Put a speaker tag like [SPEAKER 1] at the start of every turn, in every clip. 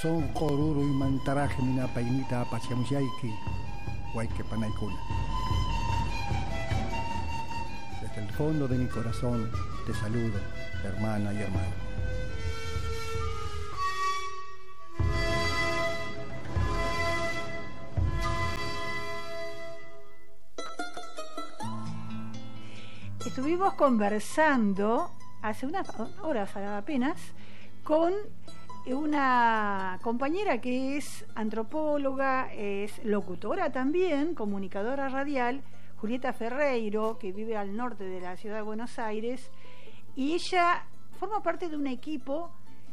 [SPEAKER 1] son Joruru y Mantaraje mina painita apachiamuyaiki, guayque panaikuna. Desde el fondo de mi corazón te saludo, hermana y hermano.
[SPEAKER 2] Estuvimos conversando hace unas horas apenas con una compañera que es antropóloga, es locutora también, comunicadora radial, Julieta Ferreiro, que vive al norte de la ciudad de Buenos Aires, y ella forma parte de un equipo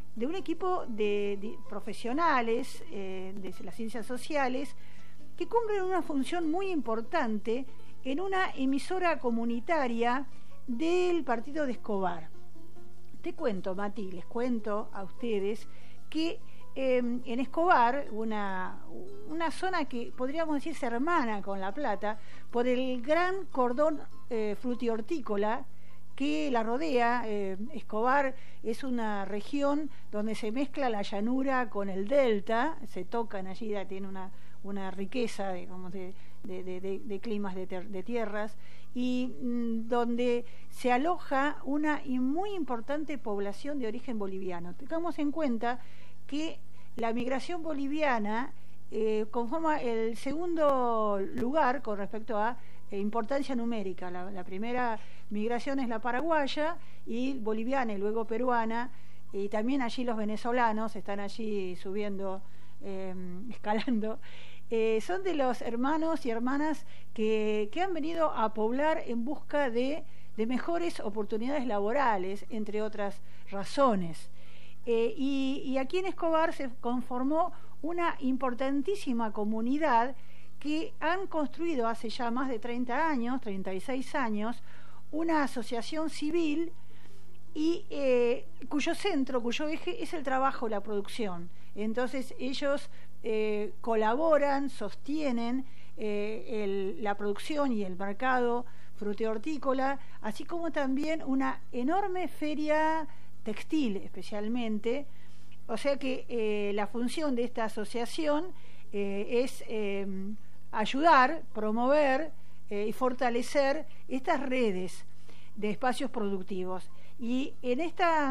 [SPEAKER 2] de profesionales de las ciencias sociales que cumplen una función muy importante en una emisora comunitaria del partido de Escobar. Te cuento, Mati, les cuento a ustedes que en Escobar, una zona que podríamos decir se hermana con La Plata, por el gran cordón frutihortícola que la rodea. Escobar es una región donde se mezcla la llanura con el delta, se tocan allí, tiene una riqueza, digamos, de climas, de tierras, y donde se aloja una muy importante población de origen boliviano. Tengamos en cuenta que la migración boliviana conforma el segundo lugar con respecto a importancia numérica. La primera migración es la paraguaya y boliviana y luego peruana, y también allí los venezolanos están allí subiendo, escalando. Son de los hermanos y hermanas que han venido a poblar en busca de mejores oportunidades laborales, entre otras razones. Y aquí en Escobar se conformó una importantísima comunidad que han construido hace ya más de 30 años, 36 años, una asociación civil y cuyo eje es el trabajo, la producción. Entonces ellos colaboran, sostienen la producción y el mercado frutihortícola, así como también una enorme feria textil especialmente. O sea que la función de esta asociación es ayudar, promover y fortalecer estas redes de espacios productivos. Y en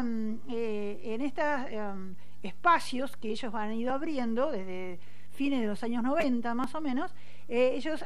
[SPEAKER 2] estos espacios que ellos han ido abriendo desde fines de los años 90 más o menos, ellos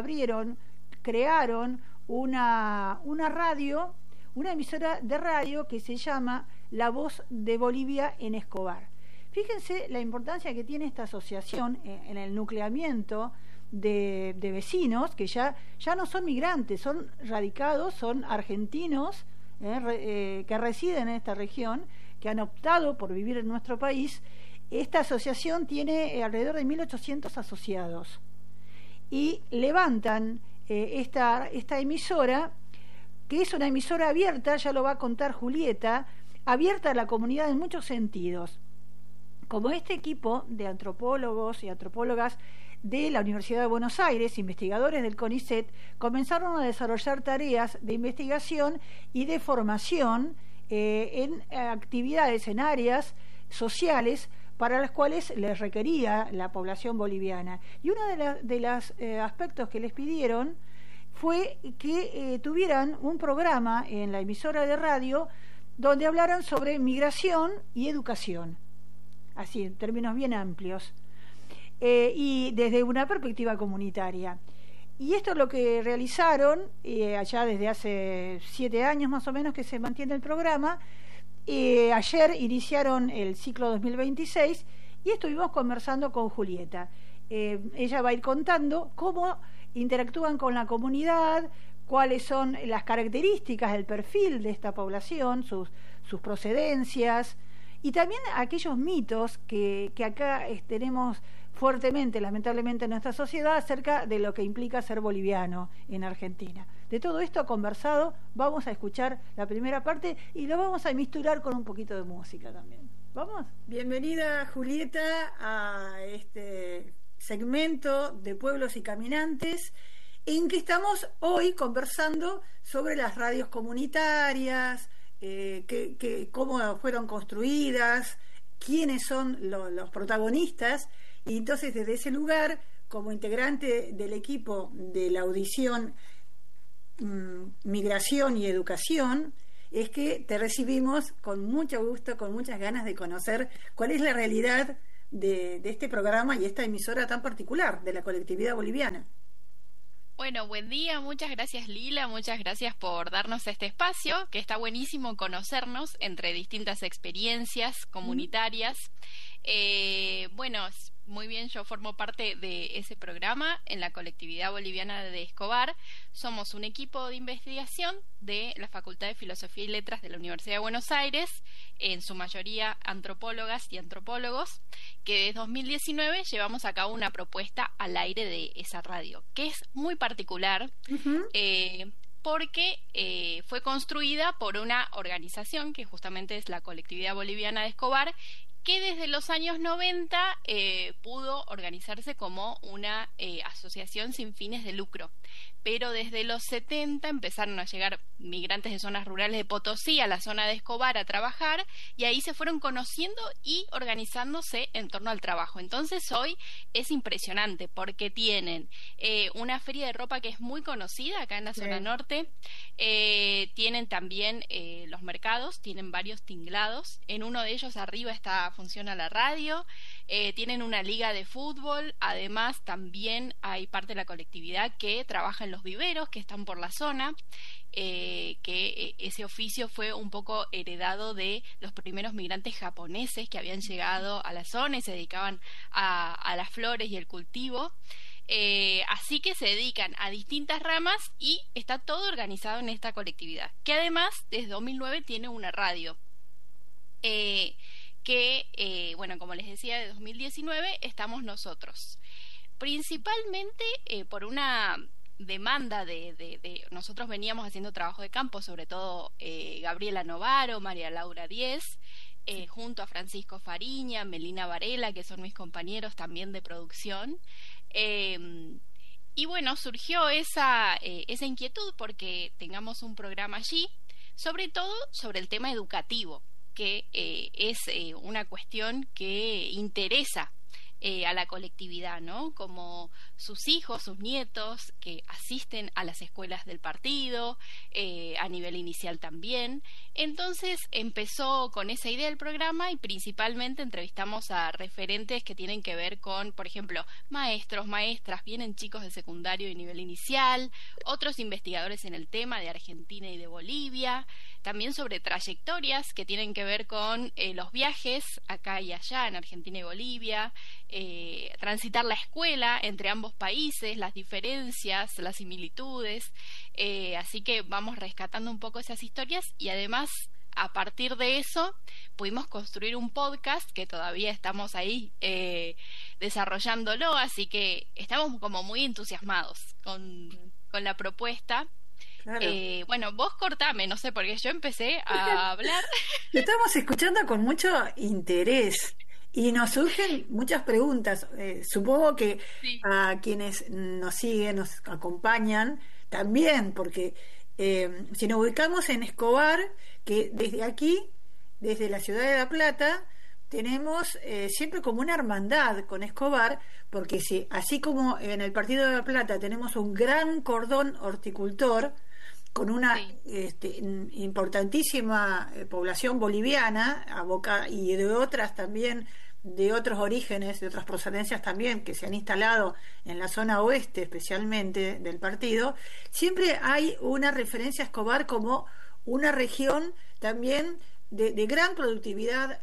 [SPEAKER 2] crearon una radio, una emisora de radio que se llama La Voz de Bolivia en Escobar. Fíjense la importancia que tiene esta asociación en el nucleamiento de vecinos que ya no son migrantes, son radicados, son argentinos que residen en esta región, que han optado por vivir en nuestro país. Esta asociación tiene alrededor de 1.800 asociados y levantan esta emisora, que es una emisora abierta, ya lo va a contar Julieta, abierta a la comunidad en muchos sentidos. Como este equipo de antropólogos y antropólogas de la Universidad de Buenos Aires, investigadores del CONICET, comenzaron a desarrollar tareas de investigación y de formación en actividades en áreas sociales para las cuales les requería la población boliviana. Y uno de los aspectos que les pidieron fue que tuvieran un programa en la emisora de radio donde hablaran sobre migración y educación, así en términos bien amplios, y desde una perspectiva comunitaria. Y esto es lo que realizaron allá desde hace 7 años más o menos que se mantiene el programa. Ayer iniciaron el ciclo 2026 y estuvimos conversando con Julieta. Ella va a ir contando cómo interactúan con la comunidad, cuáles son las características del perfil de esta población, sus procedencias, y también aquellos mitos que acá tenemos fuertemente, lamentablemente, en nuestra sociedad acerca de lo que implica ser boliviano en Argentina. De todo esto conversado, vamos a escuchar la primera parte y lo vamos a misturar con un poquito de música también. ¿Vamos? Bienvenida, Julieta, a este segmento de Pueblos y Caminantes, en que estamos hoy conversando sobre las radios comunitarias, cómo fueron construidas, quiénes son los protagonistas, y entonces desde ese lugar, como integrante del equipo de la audición Migración y Educación, es que te recibimos con mucho gusto, con muchas ganas de conocer cuál es la realidad de este programa y esta emisora tan particular de la colectividad boliviana.
[SPEAKER 3] Bueno, buen día, muchas gracias Lila, muchas gracias por darnos este espacio, que está buenísimo conocernos entre distintas experiencias comunitarias. Bueno, muy bien, yo formo parte de ese programa en la colectividad boliviana de Escobar. Somos un equipo de investigación de la Facultad de Filosofía y Letras de la Universidad de Buenos Aires, en su mayoría antropólogas y antropólogos, que desde 2019 llevamos a cabo una propuesta al aire de esa radio, que es muy particular. Porque fue construida por una organización que justamente es la colectividad boliviana de Escobar, que desde los años 90 pudo organizarse como una asociación sin fines de lucro. Pero desde los 70 empezaron a llegar migrantes de zonas rurales de Potosí a la zona de Escobar a trabajar, y ahí se fueron conociendo y organizándose en torno al trabajo. Entonces hoy es impresionante porque tienen una feria de ropa que es muy conocida acá en la zona norte, tienen también los mercados, tienen varios tinglados, en uno de ellos arriba funciona la radio, tienen una liga de fútbol, además también hay parte de la colectividad que trabaja en los viveros que están por la zona, que ese oficio fue un poco heredado de los primeros migrantes japoneses que habían llegado a la zona y se dedicaban a las flores y el cultivo. Así que se dedican a distintas ramas y está todo organizado en esta colectividad, que además desde 2009 tiene una radio. Bueno, como les decía, de 2019 estamos nosotros. Principalmente por una demanda nosotros veníamos haciendo trabajo de campo, sobre todo Gabriela Novaro, María Laura Díez, junto a Francisco Fariña, Melina Varela, que son mis compañeros también de producción. Y bueno, surgió esa inquietud porque tengamos un programa allí, sobre todo sobre el tema educativo, que es una cuestión que interesa a la colectividad, ¿no? Como sus hijos, sus nietos, que asisten a las escuelas del partido, a nivel inicial también. Entonces empezó con esa idea del programa y principalmente entrevistamos a referentes que tienen que ver con, por ejemplo, maestros, maestras, vienen chicos de secundario y nivel inicial, otros investigadores en el tema de Argentina y de Bolivia, también sobre trayectorias que tienen que ver con los viajes acá y allá en Argentina y Bolivia, transitar la escuela entre ambos países, las diferencias, las similitudes, así que vamos rescatando un poco esas historias y además a partir de eso pudimos construir un podcast que todavía estamos ahí desarrollándolo, así que estamos como muy entusiasmados con la propuesta. Claro. Bueno, vos cortame, no sé, porque yo empecé a hablar.
[SPEAKER 2] Te estamos escuchando con mucho interés y nos surgen muchas preguntas. Supongo que sí, a quienes nos siguen, nos acompañan también, porque si nos ubicamos en Escobar, que desde aquí, desde la ciudad de La Plata, tenemos siempre como una hermandad con Escobar, porque si, así como en el partido de La Plata tenemos un gran cordón horticultor, con una importantísima población boliviana y de otras también, de otros orígenes, de otras procedencias también, que se han instalado en la zona oeste especialmente del partido, siempre hay una referencia a Escobar como una región también de gran productividad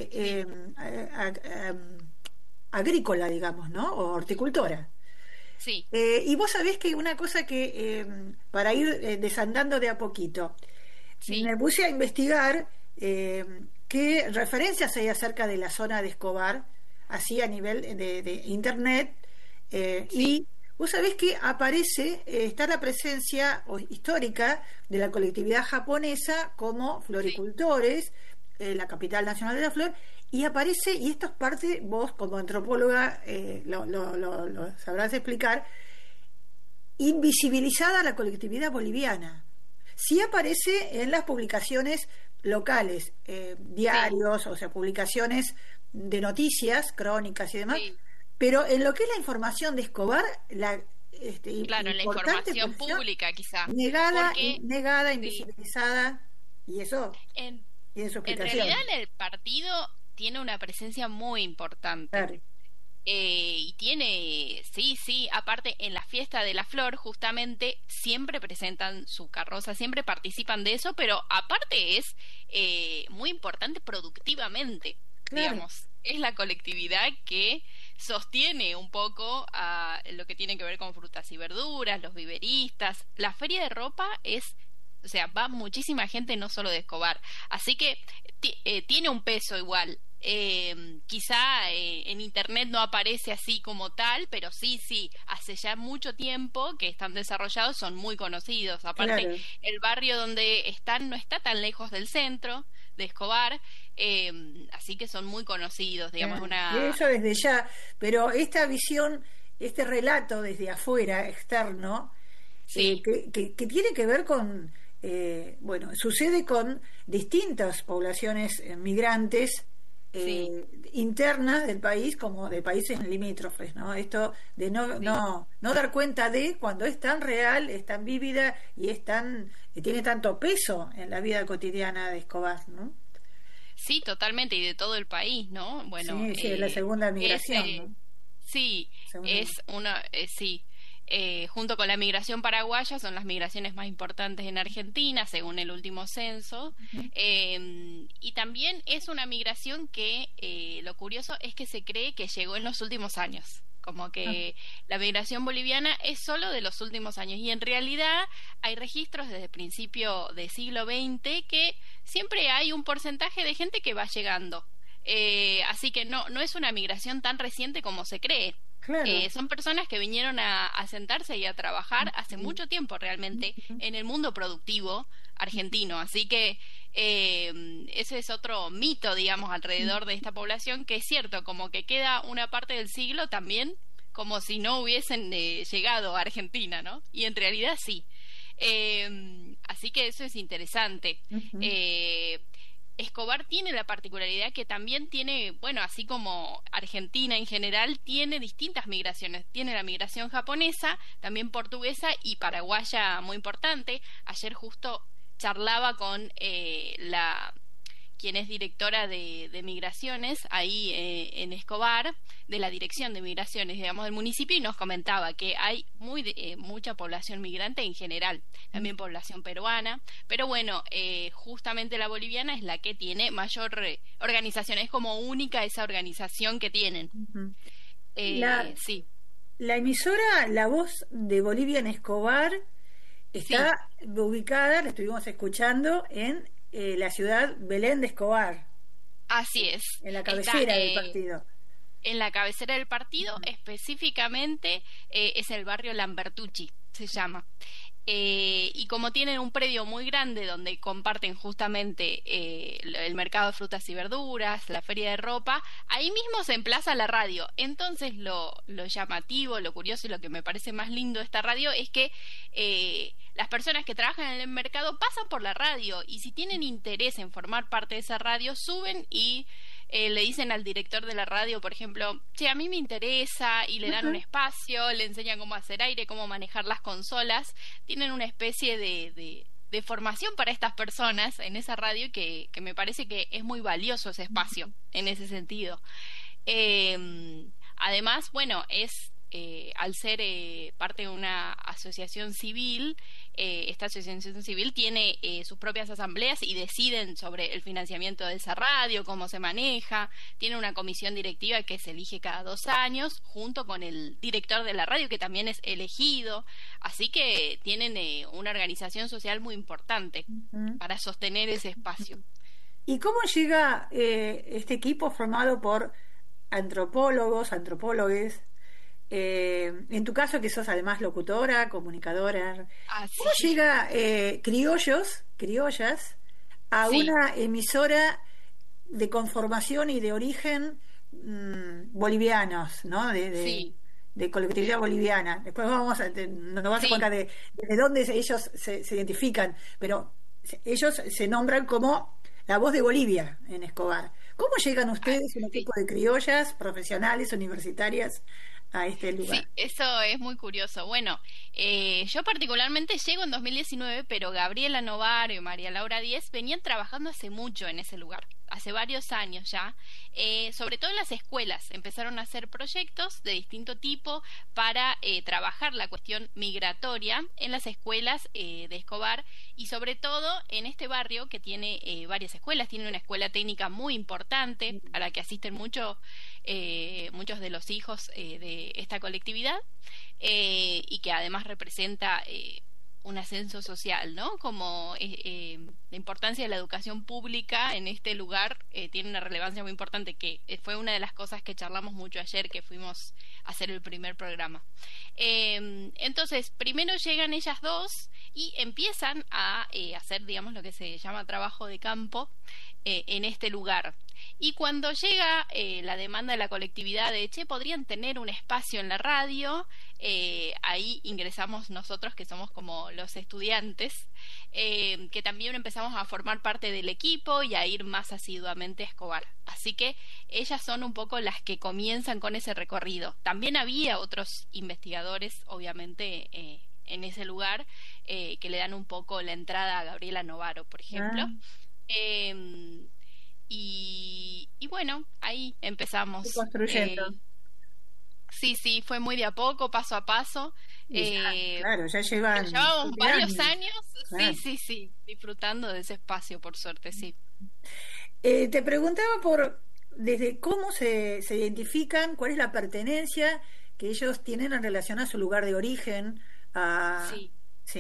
[SPEAKER 2] agrícola, digamos, ¿no? O horticultora.
[SPEAKER 3] Sí.
[SPEAKER 2] Y vos sabés que una cosa que, para ir desandando de a poquito, sí, me puse a investigar qué referencias hay acerca de la zona de Escobar, así a nivel de internet, sí, y vos sabés que aparece, está la presencia histórica de la colectividad japonesa como floricultores, sí, la capital nacional de la flor, y aparece, y esto es parte, vos como antropóloga lo sabrás explicar, invisibilizada la colectividad boliviana.
[SPEAKER 4] sí aparece en las publicaciones locales, diarios, o sea, publicaciones de noticias, crónicas y demás,
[SPEAKER 3] Sí.
[SPEAKER 4] pero en lo que es la información de Escobar,
[SPEAKER 3] Claro, en la
[SPEAKER 4] importante
[SPEAKER 3] información
[SPEAKER 4] posición,
[SPEAKER 3] pública quizá.
[SPEAKER 4] negada,
[SPEAKER 3] Porque
[SPEAKER 4] negada,
[SPEAKER 3] sí,
[SPEAKER 4] invisibilizada, y eso
[SPEAKER 3] en,
[SPEAKER 4] tiene su
[SPEAKER 3] en
[SPEAKER 4] explicación.
[SPEAKER 3] realidad el partido tiene una presencia muy importante.
[SPEAKER 4] Claro,
[SPEAKER 3] Y tiene, sí, sí, aparte en la fiesta de la flor, justamente siempre presentan su carroza, siempre participan de eso, pero aparte es muy importante productivamente,
[SPEAKER 4] claro.
[SPEAKER 3] digamos. Es la colectividad que sostiene un poco a lo que tiene que ver con frutas y verduras, los viveristas. La feria de ropa es, o sea, va muchísima gente, no solo de Escobar. Así que tiene un peso igual. Quizá en internet no aparece así como tal, pero sí, sí, hace ya mucho tiempo que están desarrollados, son muy conocidos. Aparte,
[SPEAKER 4] Claro.
[SPEAKER 3] el barrio donde están no está tan lejos del centro de Escobar, así que son muy conocidos, digamos, una...
[SPEAKER 4] Eso desde ya, pero esta visión, este relato desde afuera, externo,
[SPEAKER 3] Sí,
[SPEAKER 4] que tiene que ver con, bueno, sucede con distintas poblaciones migrantes
[SPEAKER 3] sí,
[SPEAKER 4] internas del país como de países limítrofes, ¿no? Esto de
[SPEAKER 3] sí.
[SPEAKER 4] no dar cuenta de cuando es tan real, es tan vívida y tiene tanto peso en la vida cotidiana de Escobar, ¿no?
[SPEAKER 3] Sí, totalmente, y de todo el país, ¿no? Bueno,
[SPEAKER 4] Sí, sí, es la segunda migración,
[SPEAKER 3] ese,
[SPEAKER 4] ¿no?
[SPEAKER 3] sí,
[SPEAKER 4] Segunda.
[SPEAKER 3] es una, sí, junto con la migración paraguaya son las migraciones más importantes en Argentina, según el último censo,
[SPEAKER 4] Ujú.
[SPEAKER 3] y también es una migración que lo curioso es que se cree que llegó en los últimos años. Como
[SPEAKER 4] Ah,
[SPEAKER 3] que la migración boliviana es solo de los últimos años y en realidad hay registros desde el principio del siglo XX que siempre hay un porcentaje de gente que va llegando. Así que no es una migración tan reciente como se cree.
[SPEAKER 4] claro.
[SPEAKER 3] Son personas que vinieron a sentarse y a trabajar hace
[SPEAKER 4] Ujú.
[SPEAKER 3] mucho tiempo realmente
[SPEAKER 4] Ujú.
[SPEAKER 3] en el mundo productivo argentino. Así que ese es otro mito, digamos, alrededor de esta población, que es cierto, como que queda una parte del siglo también como si no hubiesen llegado a Argentina, ¿no? Y en realidad sí. Así que eso es interesante.
[SPEAKER 4] Ujú.
[SPEAKER 3] Eh, Escobar tiene la particularidad que también tiene, bueno, así como Argentina en general, tiene distintas migraciones. Tiene la migración japonesa, también portuguesa y paraguaya muy importante. Ayer justo charlaba con la quien es directora de migraciones ahí en Escobar, de la dirección de migraciones, digamos, del municipio, y nos comentaba que hay mucha población migrante en general, también población peruana, pero bueno, justamente la boliviana es la que tiene mayor organización, es como única esa organización que tienen.
[SPEAKER 4] Ujú. La,
[SPEAKER 3] Sí,
[SPEAKER 4] la emisora La Voz de Bolivia en Escobar
[SPEAKER 3] sí,
[SPEAKER 4] está ubicada, la estuvimos escuchando, en la ciudad Belén de Escobar,
[SPEAKER 3] así es.
[SPEAKER 4] en la
[SPEAKER 3] Está
[SPEAKER 4] cabecera del partido.
[SPEAKER 3] en la cabecera del partido, específicamente es el barrio Lambertucci, se llama. Y como tienen un predio muy grande donde comparten justamente el mercado de frutas y verduras, la feria de ropa, ahí mismo se emplaza la radio. Entonces lo llamativo, lo curioso y lo que me parece más lindo de esta radio es que las personas que trabajan en el mercado pasan por la radio y si tienen interés en formar parte de esa radio, suben y le dicen al director de la radio, por ejemplo, che, a mí me interesa, y le dan un
[SPEAKER 4] Ujú.
[SPEAKER 3] espacio, le enseñan cómo hacer aire, cómo manejar las consolas, tienen una especie de formación para estas personas en esa radio que me parece que es muy valioso ese espacio en ese sentido. Además, bueno, es al ser parte de una asociación civil, esta asociación civil tiene sus propias asambleas y deciden sobre el financiamiento de esa radio, cómo se maneja, tiene una comisión directiva que se elige cada 2 años, junto con el director de la radio, que también es elegido, así que tienen una organización social muy importante
[SPEAKER 4] Ujú.
[SPEAKER 3] para sostener ese espacio.
[SPEAKER 4] ¿Y cómo llega este equipo formado por antropólogos, antropólogues? En tu caso, que sos además locutora, comunicadora, ¿cómo
[SPEAKER 3] Así,
[SPEAKER 4] llega criollos, criollas, a
[SPEAKER 3] sí,
[SPEAKER 4] una emisora de conformación y de origen bolivianos, ¿no?
[SPEAKER 3] sí.
[SPEAKER 4] de colectividad boliviana. Después nos vas a contar de dónde ellos se identifican, pero ellos se nombran como la voz de Bolivia en Escobar. ¿Cómo llegan ustedes, un equipo de criollas, profesionales, universitarias, a este lugar?
[SPEAKER 3] Sí, eso es muy curioso. Bueno, yo particularmente llego en 2019, pero Gabriela Novaro y María Laura Díez venían trabajando hace mucho en ese lugar, hace varios años ya, sobre todo en las escuelas. Empezaron a hacer proyectos de distinto tipo para trabajar la cuestión migratoria en las escuelas de Escobar, y sobre todo en este barrio que tiene varias escuelas. Tiene una escuela técnica muy importante a la que asisten muchos de los hijos de esta colectividad, y que además representa un ascenso social, ¿no? Como la importancia de la educación pública en este lugar tiene una relevancia muy importante, que fue una de las cosas que charlamos mucho ayer que fuimos a hacer el primer programa. Entonces, primero llegan ellas dos y empiezan a hacer, digamos, lo que se llama trabajo de campo en este lugar. Y cuando llega la demanda de la colectividad de, podrían tener un espacio en la radio, ahí ingresamos nosotros, que somos como los estudiantes, que también empezamos a formar parte del equipo y a ir más asiduamente a Escobar. Así que ellas son un poco las que comienzan con ese recorrido. También había otros investigadores, obviamente, en ese lugar, que le dan un poco la entrada a Gabriela Novaro, por ejemplo. Y bueno, ahí empezamos.
[SPEAKER 4] Construyendo.
[SPEAKER 3] Sí, fue muy de a poco, paso a paso.
[SPEAKER 4] Claro, ya llevamos
[SPEAKER 3] varios años. Claro. Sí, disfrutando de ese espacio, por suerte, sí.
[SPEAKER 4] Te preguntaba desde cómo se identifican, cuál es la pertenencia que ellos tienen en relación a su lugar de origen, al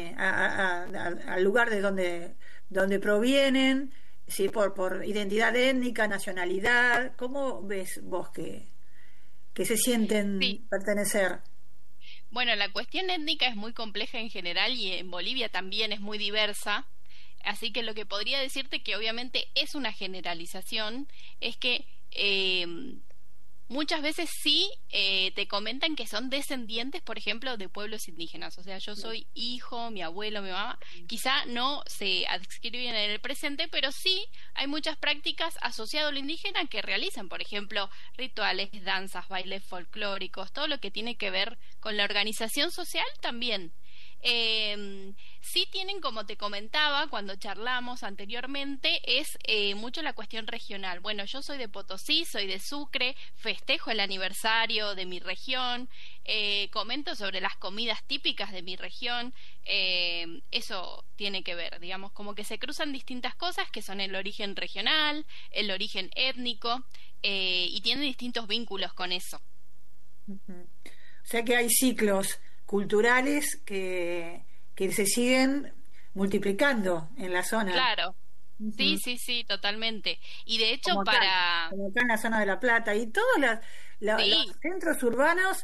[SPEAKER 4] lugar de donde provienen. Sí, por identidad étnica, nacionalidad. ¿Cómo ves vos que se sienten pertenecer?
[SPEAKER 3] Bueno, la cuestión étnica es muy compleja en general y en Bolivia también es muy diversa. Así que lo que podría decirte, que obviamente es una generalización, es que muchas veces te comentan que son descendientes, por ejemplo, de pueblos indígenas. O sea, yo soy hijo, mi abuelo, mi mamá, quizá no se adscriben en el presente, pero sí hay muchas prácticas asociadas a lo indígena que realizan, por ejemplo, rituales, danzas, bailes folclóricos, todo lo que tiene que ver con la organización social también. Sí tienen, como te comentaba cuando charlamos anteriormente, es mucho la cuestión regional. Bueno, yo soy de Potosí, soy de Sucre, festejo el aniversario de mi región, comento sobre las comidas típicas de mi región. Eso tiene que ver, digamos, como que se cruzan distintas cosas que son el origen regional, el origen étnico, y tienen distintos vínculos con eso.
[SPEAKER 4] O sea que hay ciclos culturales que se siguen multiplicando en la zona.
[SPEAKER 3] Claro. Sí, totalmente. Y de hecho,
[SPEAKER 4] como acá en la zona de La Plata y todos los centros urbanos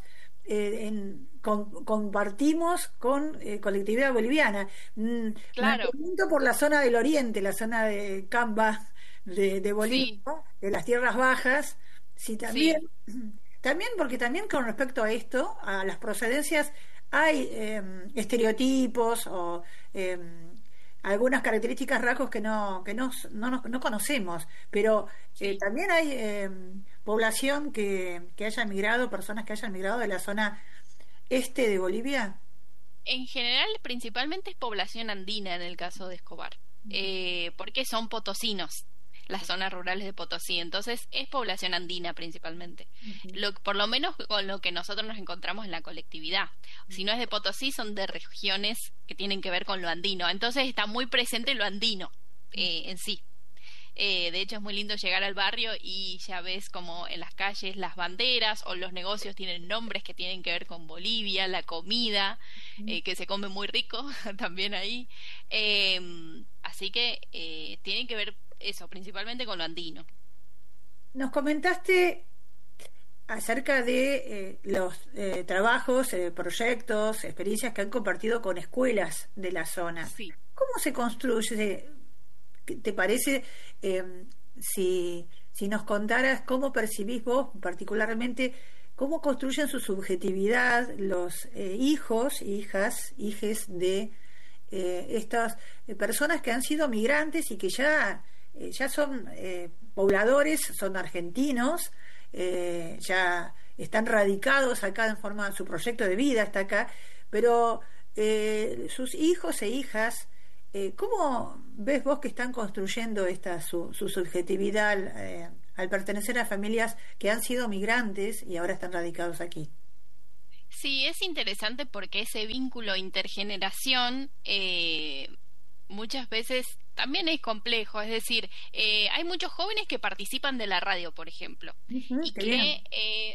[SPEAKER 4] compartimos con colectividad boliviana.
[SPEAKER 3] Claro.
[SPEAKER 4] Me pregunto por la zona del oriente, la zona de Camba de Bolivia, de las tierras bajas. Sí, también. También, porque también con respecto a esto, a las procedencias, hay estereotipos o algunas características, rasgos que no conocemos, pero también hay población que haya migrado, personas que hayan migrado de la zona este de Bolivia.
[SPEAKER 3] En general, principalmente es población andina en el caso de Escobar, porque son potosinos las zonas rurales de Potosí, entonces es población andina principalmente, por lo menos con lo que nosotros nos encontramos en la colectividad. Si no es de Potosí, son de regiones que tienen que ver con lo andino, entonces está muy presente lo andino en sí. De hecho es muy lindo llegar al barrio y ya ves como en las calles las banderas o los negocios tienen nombres que tienen que ver con Bolivia, la comida, que se come muy rico también ahí, así que tienen que ver eso, principalmente con lo andino.
[SPEAKER 4] Nos comentaste acerca de los trabajos, proyectos, experiencias que han compartido con escuelas de la zona.
[SPEAKER 3] Sí.
[SPEAKER 4] ¿Cómo se construye? ¿Te parece si nos contaras cómo percibís vos particularmente cómo construyen su subjetividad los hijos, hijas, hijes de estas personas que han sido migrantes y que ya son pobladores, son argentinos, ya están radicados acá en forma, su proyecto de vida está acá, pero sus hijos e hijas, ¿cómo ves vos que están construyendo su subjetividad al pertenecer a familias que han sido migrantes y ahora están radicados aquí?
[SPEAKER 3] Sí, es interesante porque ese vínculo intergeneración muchas veces también es complejo, es decir, hay muchos jóvenes que participan de la radio, por ejemplo, y que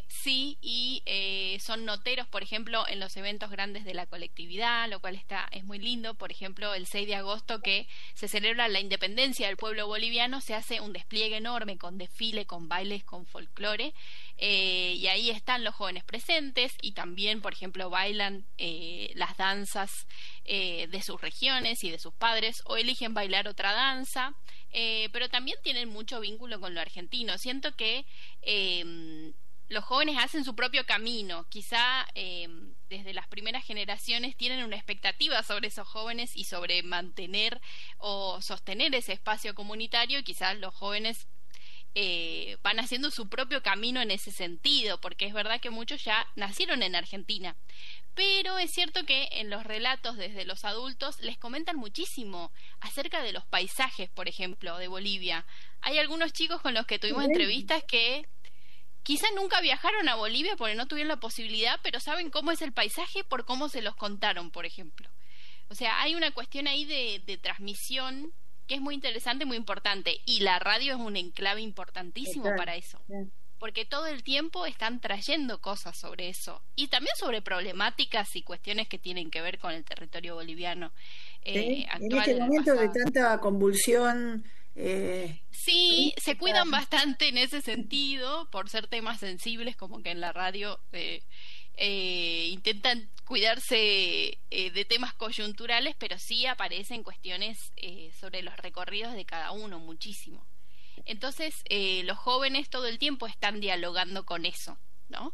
[SPEAKER 3] son noteros, por ejemplo, en los eventos grandes de la colectividad, lo cual es muy lindo. Por ejemplo, el 6 de agosto, que se celebra la independencia del pueblo boliviano, se hace un despliegue enorme con desfile, con bailes, con folclore, y ahí están los jóvenes presentes y también, por ejemplo, bailan las danzas de sus regiones y de sus padres, o eligen bailar otra danza, pero también tienen mucho vínculo con lo argentino. Siento que los jóvenes hacen su propio camino, quizá desde las primeras generaciones tienen una expectativa sobre esos jóvenes y sobre mantener o sostener ese espacio comunitario, y quizás los jóvenes van haciendo su propio camino en ese sentido, porque es verdad que muchos ya nacieron en Argentina, pero es cierto que en los relatos desde los adultos les comentan muchísimo acerca de los paisajes, por ejemplo, de Bolivia. Hay algunos chicos con los que tuvimos entrevistas que quizás nunca viajaron a Bolivia porque no tuvieron la posibilidad, pero saben cómo es el paisaje por cómo se los contaron, por ejemplo. O sea, hay una cuestión ahí de transmisión que es muy interesante, muy importante, y la radio es un enclave importantísimo para eso, porque todo el tiempo están trayendo cosas sobre eso, y también sobre problemáticas y cuestiones que tienen que ver con el territorio boliviano actual.
[SPEAKER 4] En este momento de tanta convulsión.
[SPEAKER 3] Sí, se cuidan bastante en ese sentido, por ser temas sensibles, como que en la radio intentan cuidarse de temas coyunturales, pero sí aparecen cuestiones sobre los recorridos de cada uno, muchísimo. Entonces, los jóvenes todo el tiempo están dialogando con eso, ¿no?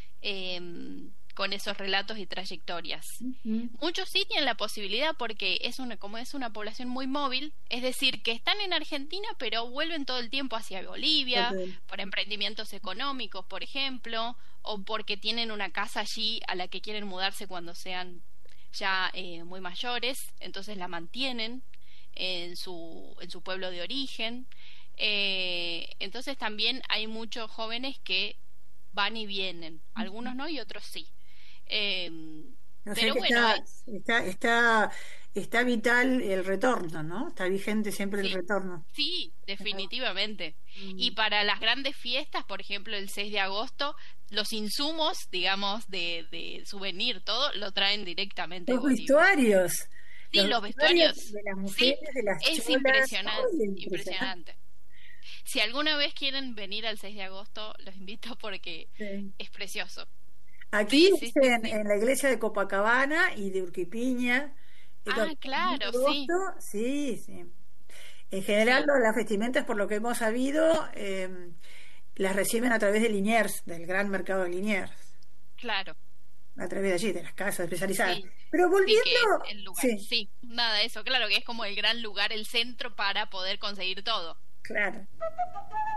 [SPEAKER 3] Con esos relatos y trayectorias. Muchos sí tienen la posibilidad porque como es una población muy móvil, es decir, que están en Argentina pero vuelven todo el tiempo hacia Bolivia, por emprendimientos económicos, por ejemplo, o porque tienen una casa allí a la que quieren mudarse cuando sean ya muy mayores, entonces la mantienen en su pueblo de origen. Entonces también hay muchos jóvenes que van y vienen, algunos no y otros sí. Pero bueno,
[SPEAKER 4] está vital el retorno, ¿no? Está vigente siempre el retorno.
[SPEAKER 3] Sí, definitivamente. Y para las grandes fiestas, por ejemplo, el 6 de agosto, los insumos, digamos, de souvenir, todo, lo traen directamente.
[SPEAKER 4] Los vestuarios.
[SPEAKER 3] Sí, los vestuarios
[SPEAKER 4] de las mujeres, de las
[SPEAKER 3] es
[SPEAKER 4] cholas,
[SPEAKER 3] impresionante. Si alguna vez quieren venir al 6 de agosto, los invito porque es precioso.
[SPEAKER 4] Aquí en la iglesia de Copacabana y de Urquipiña.
[SPEAKER 3] Claro,
[SPEAKER 4] sí. En general, las vestimentas, por lo que hemos sabido, las reciben a través de Liniers, del gran mercado de Liniers.
[SPEAKER 3] Claro.
[SPEAKER 4] A través de allí, de las casas especializadas. Pero volviendo...
[SPEAKER 3] el lugar, nada de eso. Claro que es como el gran lugar, el centro para poder conseguir todo.
[SPEAKER 4] Claro.